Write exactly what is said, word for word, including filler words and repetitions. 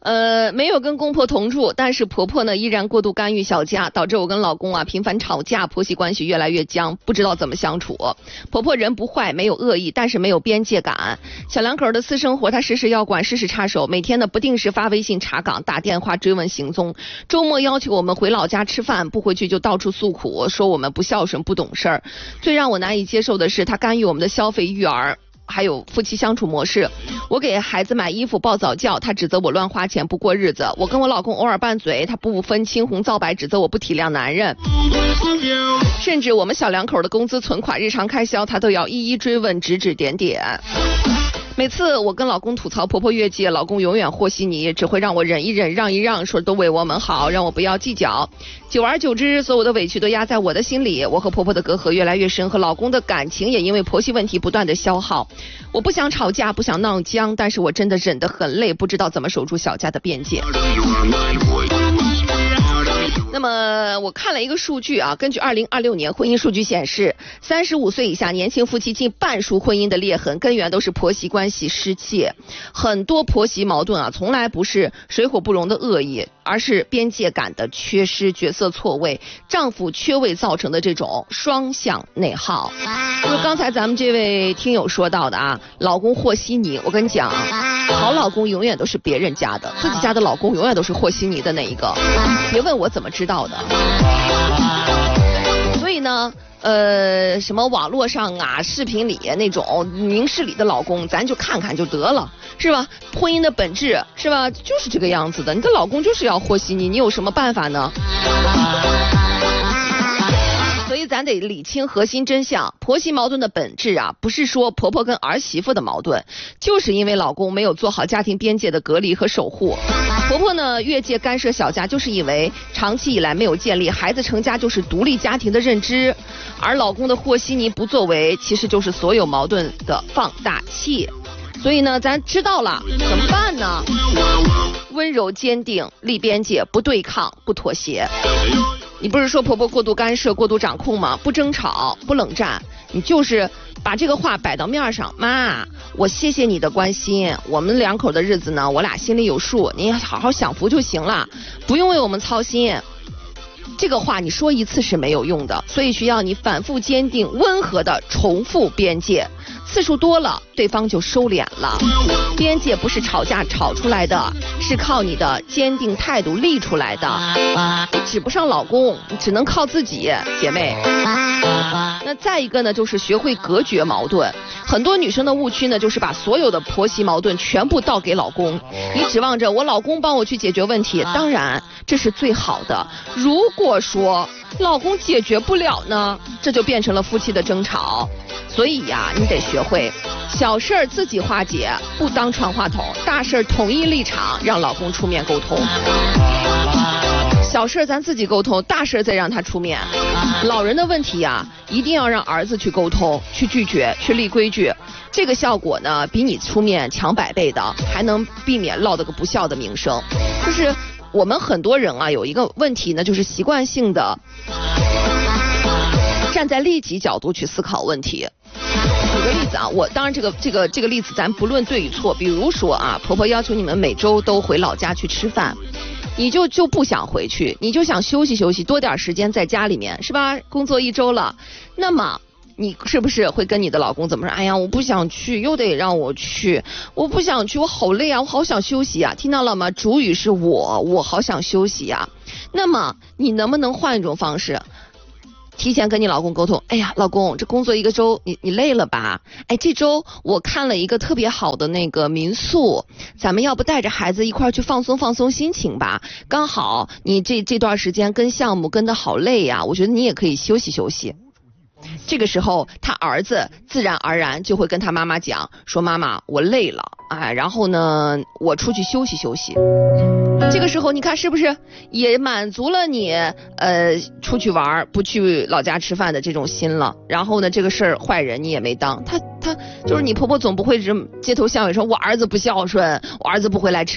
呃，没有跟公婆同住，但是婆婆呢依然过度干预小家，导致我跟老公啊频繁吵架，婆媳关系越来越僵，不知道怎么相处。婆婆人不坏，没有恶意，但是没有边界感。小两口的私生活她时时要管，时时插手，每天呢不定时发微信查岗，打电话追问行踪。周末要求我们回老家吃饭，不回去就到处诉苦，说我们不孝顺不懂事儿。最让我难以接受的是她干预我们的消费育儿，还有夫妻相处模式。我给孩子买衣服抱早教，他指责我乱花钱不过日子。我跟我老公偶尔拌嘴，他不分青红皂白，指责我不体谅男人。甚至我们小两口的工资存款日常开销，他都要一一追问，指指点点。每次我跟老公吐槽婆婆越界，老公永远和稀泥，只会让我忍一忍让一让，说都为我们好，让我不要计较。久而久之，所有的委屈都压在我的心里，我和婆婆的隔阂越来越深，和老公的感情也因为婆媳问题不断的消耗。我不想吵架，不想闹僵，但是我真的忍得很累，不知道怎么守住小家的边界。那么我看了一个数据啊，根据二零二六年婚姻数据显示，三十五岁以下年轻夫妻近半数婚姻的裂痕根源都是婆媳关系失窃。很多婆媳矛盾啊，从来不是水火不容的恶意，而是边界感的缺失、角色错位、丈夫缺位造成的这种双向内耗。就刚才咱们这位听友说到的啊，老公和稀泥，我跟你讲，好老公永远都是别人家的，自己家的老公永远都是和稀泥的那一个。别问我怎么知道的。所以呢，呃，什么网络上啊、视频里那种明事理的老公，咱就看看就得了，是吧？婚姻的本质是吧，就是这个样子的。你的老公就是要和稀泥，你有什么办法呢？所以咱得理清核心真相，婆媳矛盾的本质啊，不是说婆婆跟儿媳妇的矛盾，就是因为老公没有做好家庭边界的隔离和守护。婆婆呢越界干涉小家，就是因为长期以来没有建立孩子成家就是独立家庭的认知，而老公的和稀泥不作为，其实就是所有矛盾的放大器。所以呢，咱知道了怎么办呢？温柔坚定，立边界，不对抗，不妥协。你不是说婆婆过度干涉、过度掌控吗？不争吵，不冷战，你就是把这个话摆到面上。妈，我谢谢你的关心，我们两口的日子呢，我俩心里有数，你好好享福就行了，不用为我们操心。这个话你说一次是没有用的，所以需要你反复坚定、温和的重复边界。次数多了，对方就收敛了。边界不是吵架吵出来的，是靠你的坚定态度立出来的。你指不上老公，你只能靠自己，姐妹。那再一个呢，就是学会隔绝矛盾。很多女生的误区呢，就是把所有的婆媳矛盾全部倒给老公，你指望着我老公帮我去解决问题，当然这是最好的。如果说老公解决不了呢，这就变成了夫妻的争吵。所以呀、啊，你得学会小事儿自己化解，不当传话筒；大事儿统一立场，让老公出面沟通。小事咱自己沟通，大事再让他出面。老人的问题呀、啊，一定要让儿子去沟通、去拒绝、去立规矩。这个效果呢，比你出面强百倍的，还能避免落得个不孝的名声。就是我们很多人啊，有一个问题呢，就是习惯性的站在利己角度去思考问题。举个例子啊，我当然这个这个这个例子咱不论对与错，比如说啊，婆婆要求你们每周都回老家去吃饭，你就就不想回去，你就想休息休息，多点时间在家里面，是吧？工作一周了，那么你是不是会跟你的老公怎么说？哎呀，我不想去，又得让我去，我不想去，我好累啊，我好想休息啊！听到了吗？主语是我，我好想休息啊。那么你能不能换一种方式？提前跟你老公沟通，哎呀，老公，这工作一个周，你你累了吧？哎，这周我看了一个特别好的那个民宿，咱们要不带着孩子一块去放松放松心情吧？刚好你这这段时间跟项目跟得好累呀、啊，我觉得你也可以休息休息。这个时候他儿子自然而然就会跟他妈妈讲，说妈妈我累了，哎，然后呢我出去休息休息。这个时候你看是不是也满足了你呃出去玩不去老家吃饭的这种心了？然后呢这个事儿坏人你也没当，他他就是你婆婆总不会是街头巷尾说我儿子不孝顺，我儿子不回来吃